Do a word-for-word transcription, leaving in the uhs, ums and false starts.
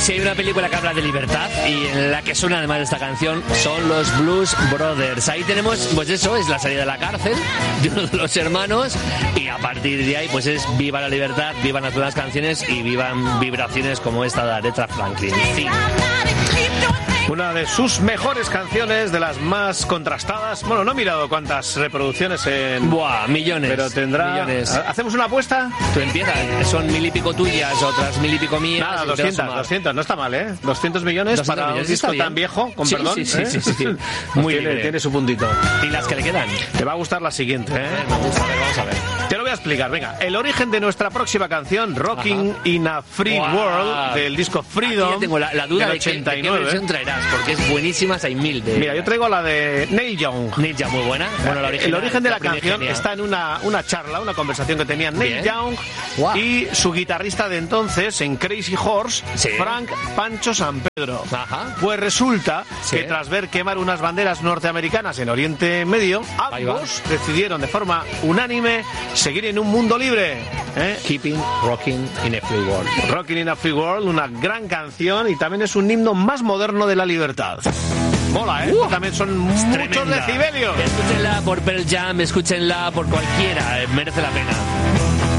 si hay una película que habla de libertad y en la que suena además de esta canción son los Blues Brothers. Ahí tenemos, pues eso, es la salida de la cárcel de uno de los hermanos y a partir de ahí pues es viva la libertad, vivan las buenas canciones y vivan vibraciones como esta de Aretha Franklin. Sí. Una de sus mejores canciones, de las más contrastadas. Bueno, no he mirado cuántas reproducciones en... Buah, millones. Pero tendrá... Millones. ¿Hacemos una apuesta? Tú empiezas, son mil y pico tuyas, otras mil y pico mías. Nada, y doscientos, doscientos, no está mal, ¿eh? doscientos millones doscientos para millones, un disco está tan bien. viejo, con Sí, perdón. sí, sí, ¿eh? sí, sí, sí. Muy Tiene, tiene su puntito. ¿Y las que le quedan? Te va a gustar la siguiente, ¿eh? Me gusta, a ver, vamos a ver. Te lo voy a explicar, venga. El origen de nuestra próxima canción, Rocking Ajá. in a Free Wow. World, del disco Freedom. Aquí ya tengo la, la duda del de, qué, ochenta y de qué nueve. versión traerás, porque es buenísimas, hay mil de... Mira, yo traigo la de Neil Young. Neil Young, muy buena. Bueno, la original, el origen de la, la canción primigenia. está en una, una charla, una conversación que tenían Neil Bien. Young Wow. y su guitarrista de entonces en Crazy Horse, Sí. Frank Pancho San Pedro. Ajá. Pues resulta Sí. que tras ver quemar unas banderas norteamericanas en Oriente Medio, Ahí va. ambos decidieron de forma unánime seguir en un mundo libre. ¿eh? Keeping Rocking in a Free World. Rocking in a Free World, una gran canción y también es un himno más moderno de la libertad. Mola, ¿eh? Uh, también son muchos Tremenda. decibelios. Escúchenla por Pearl Jam, escúchenla por cualquiera, eh, merece la pena.